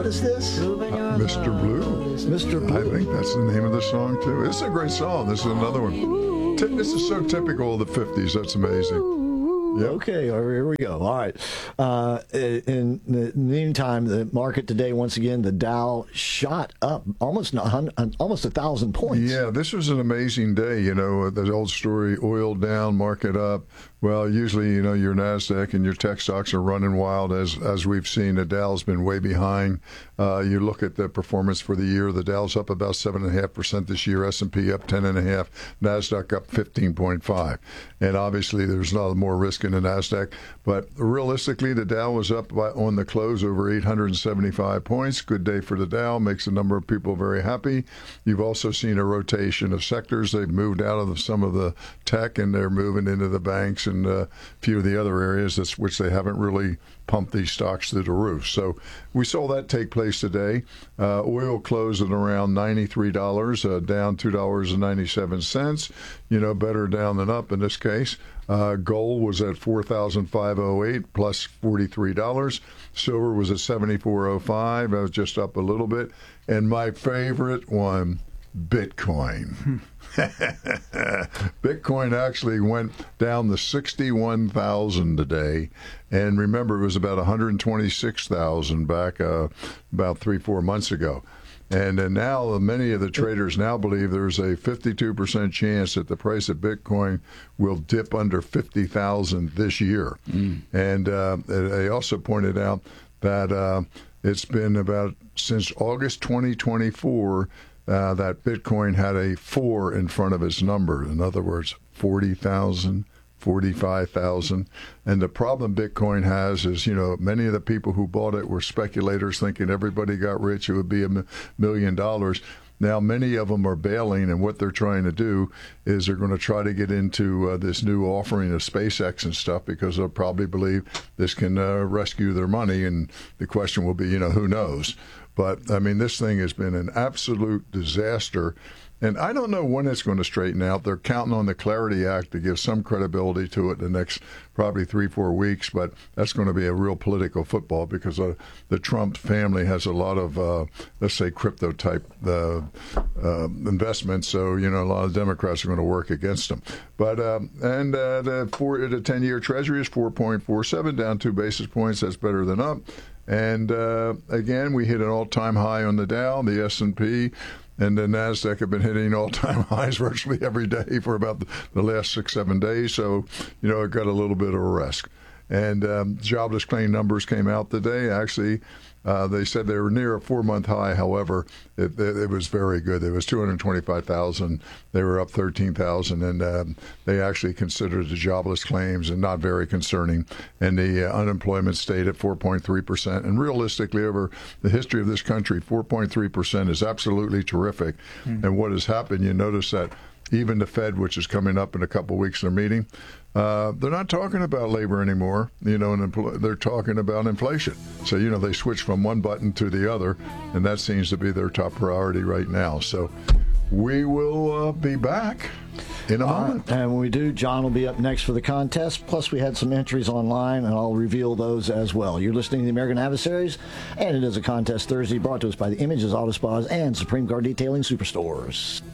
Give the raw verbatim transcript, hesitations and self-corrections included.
What is this? Uh, Mister Blue. Mister Blue. I think that's the name of the song, too. It's a great song. This is another one. T- This is so typical of the fifties. That's amazing. Yep. Okay, here we go. All right. Uh, in the meantime, the market today, once again, the Dow shot up almost almost a thousand points. Yeah, this was an amazing day. You know, the old story: oil down, market up. Well, usually, you know, your NASDAQ and your tech stocks are running wild, as as we've seen. The Dow's been way behind. Uh, you look at the performance for the year. The Dow's up about seven and a half percent this year. S and P up ten and a half. NASDAQ up fifteen point five. And obviously, there's not more risk in the NASDAQ. But realistically, the Dow was up by, on the close over eight hundred seventy-five points. Good day for the Dow. Makes a number of people very happy. You've also seen a rotation of sectors. They've moved out of the, some of the tech, and they're moving into the banks and a few of the other areas that's, which they haven't really pumped these stocks through the roof. So we saw that take place today. Uh, oil closed at around ninety-three dollars, uh, down two dollars and ninety-seven cents. You know, better down than up in this case. Uh, gold was at four thousand five hundred eight plus forty-three dollars. Silver was at seventy-four oh five. I was just up a little bit. And my favorite one, Bitcoin. Bitcoin actually went down to sixty-one thousand today. And remember, it was about one hundred twenty-six thousand back uh, about three, four months ago. And then now many of the traders now believe there's a fifty-two percent chance that the price of Bitcoin will dip under fifty thousand this year. Mm. And uh, they also pointed out that uh, it's been about since August twenty twenty-four uh, that Bitcoin had a four in front of its number. In other words, forty thousand. forty-five thousand. And the problem Bitcoin has is, you know, many of the people who bought it were speculators thinking everybody got rich, it would be a million dollars. Now, many of them are bailing, and what they're trying to do is they're going to try to get into uh, this new offering of SpaceX and stuff because they'll probably believe this can uh, rescue their money. And the question will be, you know, who knows? But, I mean, this thing has been an absolute disaster. And I don't know when it's going to straighten out. They're counting on the Clarity Act to give some credibility to it in the next probably three, four weeks. But that's going to be a real political football because uh, the Trump family has a lot of, uh, let's say, crypto-type uh, uh, investments. So, you know, a lot of Democrats are going to work against them. But uh, and uh, the, four, the ten-year Treasury is four point four seven, down two basis points. That's better than up. And, uh, again, we hit an all-time high on the Dow, the S and P. And the NASDAQ have been hitting all-time highs virtually every day for about the, the last six, seven days. So, you know, it got a little bit of a rest. And um, jobless claim numbers came out today. Actually, uh, they said they were near a four-month high. However, it, it, it was very good. It was two hundred twenty-five thousand. They were up thirteen thousand. And um, they actually considered the jobless claims and not very concerning. And the uh, unemployment stayed at four point three percent. And realistically, over the history of this country, four point three percent is absolutely terrific. Mm. And what has happened, you notice that even the Fed, which is coming up in a couple of weeks in their meeting, uh, they're not talking about labor anymore, you know, and empl- they're talking about inflation. So, you know, they switch from one button to the other, and that seems to be their top priority right now. So we will uh, be back in a uh, moment. And when we do, John will be up next for the contest. Plus, we had some entries online, and I'll reveal those as well. You're listening to the American Adversaries, and it is a contest Thursday brought to us by the Images Auto Spas and Supreme Car Detailing Superstores.